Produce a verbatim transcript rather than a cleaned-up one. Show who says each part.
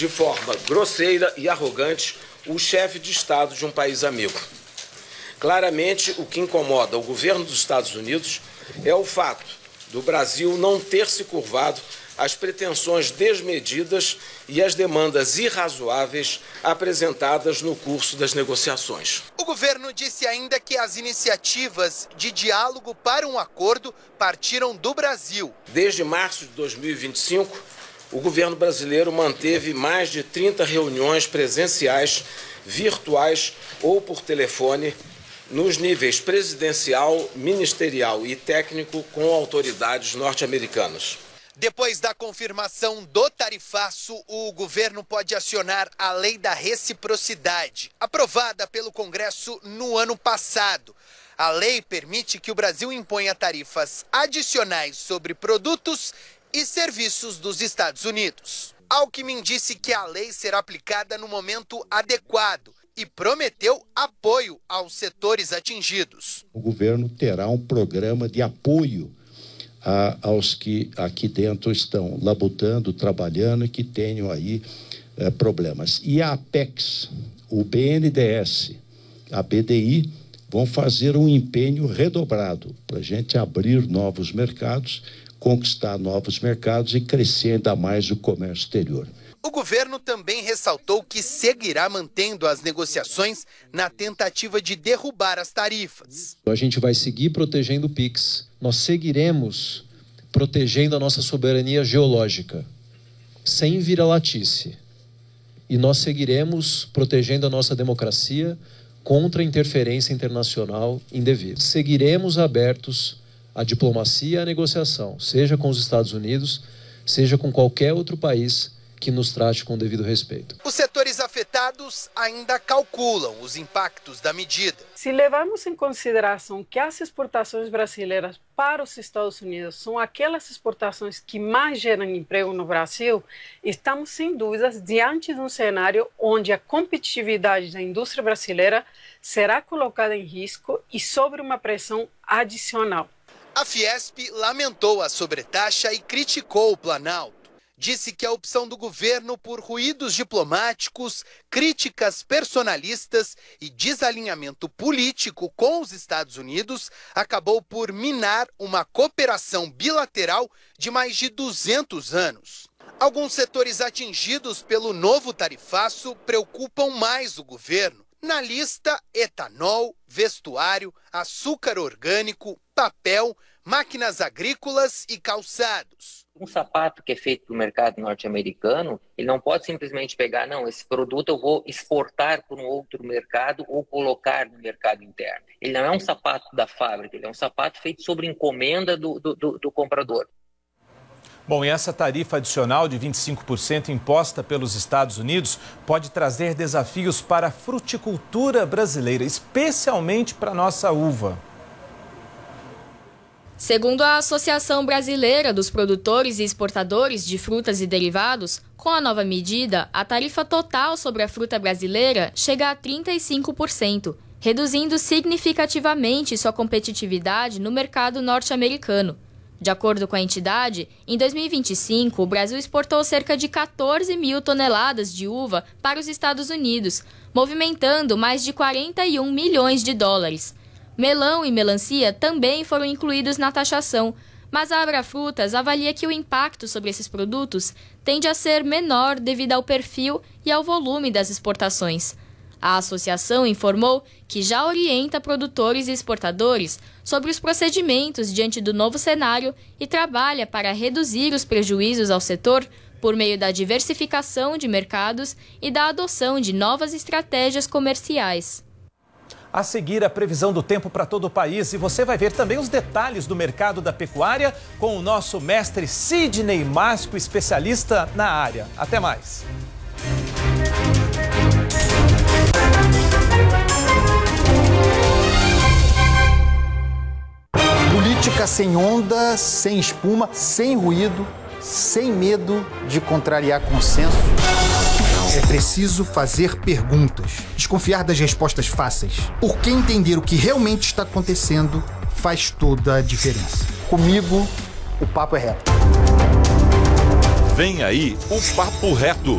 Speaker 1: de forma grosseira e arrogante o chefe de Estado de um país amigo. Claramente, o que incomoda o governo dos Estados Unidos é o fato do Brasil não ter se curvado às pretensões desmedidas e às demandas irrazoáveis apresentadas no curso das negociações.
Speaker 2: O governo disse ainda que as iniciativas de diálogo para um acordo partiram do Brasil.
Speaker 1: Desde março de dois mil e vinte e cinco, o governo brasileiro manteve mais de trinta reuniões presenciais, virtuais ou por telefone, nos níveis presidencial, ministerial e técnico com autoridades norte-americanas.
Speaker 2: Depois da confirmação do tarifaço, o governo pode acionar a Lei da Reciprocidade, aprovada pelo Congresso no ano passado. A lei permite que o Brasil imponha tarifas adicionais sobre produtos e serviços dos Estados Unidos. Alckmin disse que a lei será aplicada no momento adequado e prometeu apoio aos setores atingidos.
Speaker 3: O governo terá um programa de apoio a, aos que aqui dentro estão labutando, trabalhando e que tenham aí eh, problemas. E a Apex, o B N D E S, a B D I vão fazer um empenho redobrado para a gente abrir novos mercados, conquistar novos mercados e crescer ainda mais o comércio exterior.
Speaker 2: O governo também ressaltou que seguirá mantendo as negociações na tentativa de derrubar as tarifas.
Speaker 4: A gente vai seguir protegendo o PIX. Nós seguiremos protegendo a nossa soberania geológica, sem vira-latice. E nós seguiremos protegendo a nossa democracia contra a interferência internacional indevida. Seguiremos abertos à diplomacia e à negociação, seja com os Estados Unidos, seja com qualquer outro país que nos trate com devido respeito.
Speaker 2: Os setores afetados ainda calculam os impactos da medida.
Speaker 5: Se levarmos em consideração que as exportações brasileiras para os Estados Unidos são aquelas exportações que mais geram emprego no Brasil, estamos sem dúvidas diante de um cenário onde a competitividade da indústria brasileira será colocada em risco e sob uma pressão adicional.
Speaker 2: A Fiesp lamentou a sobretaxa e criticou o Planalto. Disse que a opção do governo por ruídos diplomáticos, críticas personalistas e desalinhamento político com os Estados Unidos acabou por minar uma cooperação bilateral de mais de duzentos anos. Alguns setores atingidos pelo novo tarifaço preocupam mais o governo. Na lista, etanol, vestuário, açúcar orgânico, papel, máquinas agrícolas e calçados.
Speaker 6: Um sapato que é feito para o mercado norte-americano, ele não pode simplesmente pegar, não, esse produto eu vou exportar para um outro mercado ou colocar no mercado interno. Ele não é um sapato da fábrica, ele é um sapato feito sobre encomenda do, do, do, do comprador.
Speaker 7: Bom, e essa tarifa adicional de vinte e cinco por cento imposta pelos Estados Unidos pode trazer desafios para a fruticultura brasileira, especialmente para a nossa uva.
Speaker 8: Segundo a Associação Brasileira dos Produtores e Exportadores de Frutas e Derivados, com a nova medida, a tarifa total sobre a fruta brasileira chega a trinta e cinco por cento, reduzindo significativamente sua competitividade no mercado norte-americano. De acordo com a entidade, em dois mil e vinte e cinco, o Brasil exportou cerca de quatorze mil toneladas de uva para os Estados Unidos, movimentando mais de quarenta e um milhões de dólares. Melão e melancia também foram incluídos na taxação, mas a Abrafrutas avalia que o impacto sobre esses produtos tende a ser menor devido ao perfil e ao volume das exportações. A associação informou que já orienta produtores e exportadores sobre os procedimentos diante do novo cenário e trabalha para reduzir os prejuízos ao setor por meio da diversificação de mercados e da adoção de novas estratégias comerciais.
Speaker 7: A seguir, a previsão do tempo para todo o país, e você vai ver também os detalhes do mercado da pecuária com o nosso mestre Sidney Masco, especialista na área. Até mais!
Speaker 9: Política sem onda, sem espuma, sem ruído, sem medo de contrariar consenso. É preciso fazer perguntas, desconfiar das respostas fáceis, porque entender o que realmente está acontecendo faz toda a diferença. Comigo, o papo é reto.
Speaker 10: Vem aí o Papo Reto.